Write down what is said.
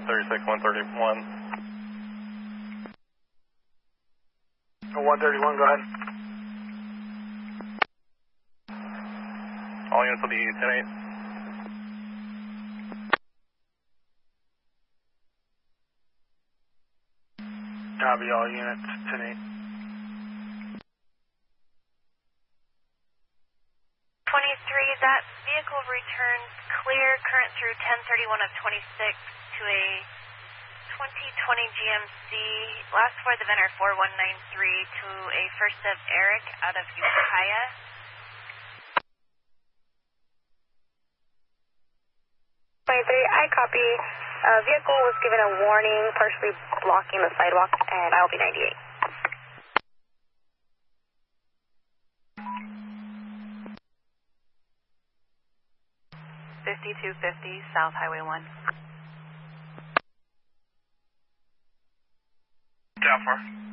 36, 131. 131, go ahead. All units will be 10-8. Copy, all units, 10-8. 23, that vehicle returns clear, current through 1031 of 26 to a 2020 GMC, last four the VIN are 4193 to a first of Eric out of Ukiah. I copy. Vehicle was given a warning, partially blocking the sidewalk, and I'll be 98. South Highway 1. Down for.